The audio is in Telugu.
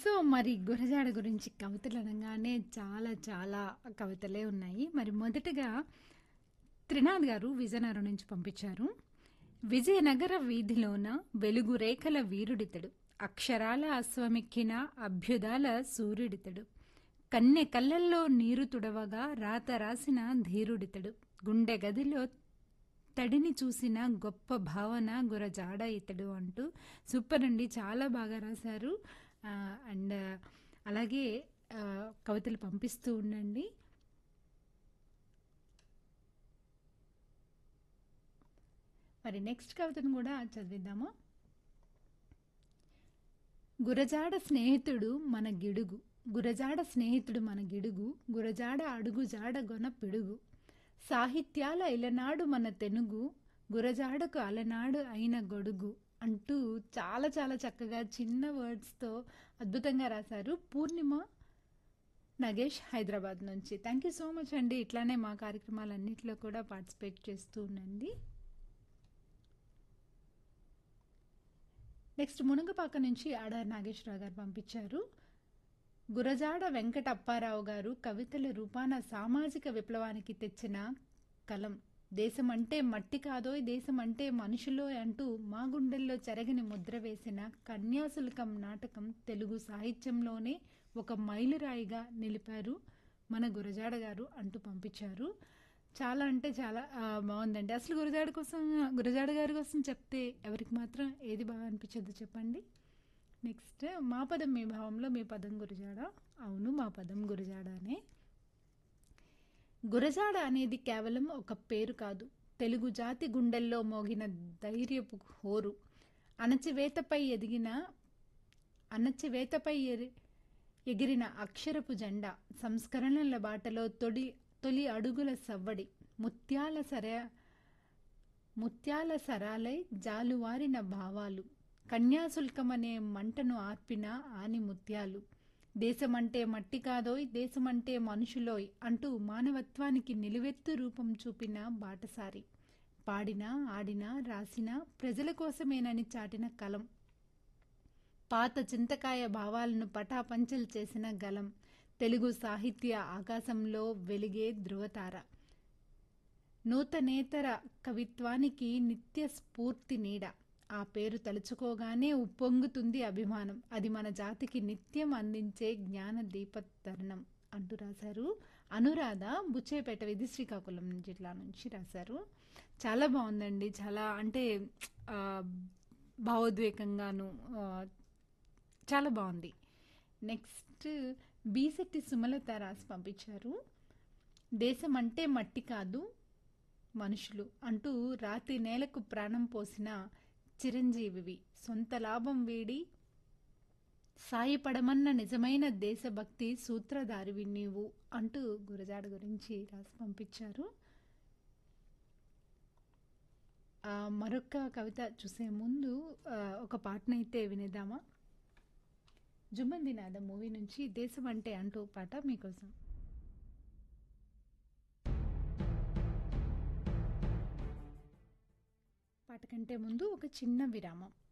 సో, మరి గురజాడ గురించి కవితలు అనంగానే చాలా చాలా కవితలే ఉన్నాయి. మరి మొదటగా త్రినాథ్ గారు విజయనగరం నుంచి పంపించారు. విజయనగర వీధిలోన వెలుగు రేఖల వీరుడితడు. అక్షరాల అశ్వమెక్కిన అభ్యుదాల సూర్యుడితడు. కన్నె కళ్ళల్లో నీరు తుడవగా రాత రాసిన ధీరుడితడు. గుండె గదిలో తడిని చూసిన గొప్ప భావన గురజాడ ఇతడు అంటూ సూపర్ అండి. చాలా బాగా రాశారు. అండ్ అలాగే కవితలు పంపిస్తూ ఉండండి. మరి నెక్స్ట్ కవితను కూడా చదివిద్దామా. గురజాడ స్నేహితుడు మన గిడుగు, గురజాడ స్నేహితుడు మన గిడుగు, గురజాడ అడుగు జాడ గొన పిడుగు, సాహిత్యాల ఇలనాడు మన తెనుగు, గురజాడకు అలనాడు అయిన గొడుగు అంటూ చాలా చాలా చక్కగా చిన్న వర్డ్స్తో అద్భుతంగా రాశారు. పూర్ణిమ నగేష్ హైదరాబాద్ నుంచి. థ్యాంక్ యూ సో మచ్ అండి. ఇట్లానే మా కార్యక్రమాలన్నింటిలో కూడా పార్టిసిపేట్ చేస్తూ ఉండండి. నెక్స్ట్ మునగపాక నుంచి ఆడార్ నాగేశ్వరరావు గారు పంపించారు. గురజాడ వెంకట అప్పారావు గారు కవితల రూపాన సామాజిక విప్లవానికి తెచ్చిన కలం. దేశం అంటే మట్టి కాదోయ్, దేశం అంటే మనుషులో అంటూ మా గుండెల్లో చెరగని ముద్ర వేసిన కన్యాశుల్కం నాటకం తెలుగు సాహిత్యంలోనే ఒక మైలురాయిగా నిలిపారు మన గురజాడ గారు అంటూ పంపించారు. చాలా అంటే చాలా బాగుందండి. అసలు గురజాడ గారి కోసం చెప్తే ఎవరికి మాత్రం ఏది బాగా అనిపించద్దు చెప్పండి. నెక్స్ట్ మా పదం మీ భావంలో మీ పదం గురజాడ. అవును, మా పదం గురజాడనే. గురజాడ అనేది కేవలం ఒక పేరు కాదు, తెలుగు జాతి గుండెల్లో మోగిన ధైర్యపు హోరు. అణచివేతపై ఎగిరిన అక్షరపు జెండా, సంస్కరణల బాటలో తొలి అడుగుల సవ్వడి, ముత్యాల సరాలై జాలువారిన భావాలు, కన్యాశుల్కమనే మంటను ఆర్పిన ఆని ముత్యాలు, దేశమంటే మట్టి కాదోయ్, దేశమంటే మనుషులోయ్ అంటూ మానవత్వానికి నిలువెత్తు రూపం చూపిన బాటసారి, పాడినా ఆడినా రాసినా ప్రజల కోసమేనని చాటిన కలం, పాత చింతకాయ భావాలను పటాపంచలు చేసిన గలం, తెలుగు సాహిత్య ఆకాశంలో వెలిగే ధృవతార, నూతనేతర కవిత్వానికి నిత్య స్ఫూర్తి నీడ. ఆ పేరు తలుచుకోగానే ఉప్పొంగుతుంది అభిమానం, అది మన జాతికి నిత్యం అందించే జ్ఞాన దీపతరుణం అంటూ రాశారు. అనురాధ బుచ్చేపేట విధి శ్రీకాకుళం జిల్లా నుంచి రాశారు. చాలా బాగుందండి. చాలా అంటే భావోద్వేగంగాను చాలా బాగుంది. నెక్స్ట్ బీసెట్టి సుమలత రాసి పంపించారు. దేశం అంటే మట్టి కాదు మనుషులు అంటూ రాతి నేలకు ప్రాణం పోసిన చిరంజీవివి, సొంత లాభం వీడి సాయపడమన్న నిజమైన దేశభక్తి సూత్రధారివి నీవు అంటూ గురజాడ గురించి రాసి పంపించారు. మరొక కవిత చూసే ముందు ఒక పాటనైతే వినేద్దామా. జుమ్మందినాథ మూవీ నుంచి దేశం అంటే అంటూ పాట మీకోసం. పాట కంటే ముందు ఒక చిన్న విరామం.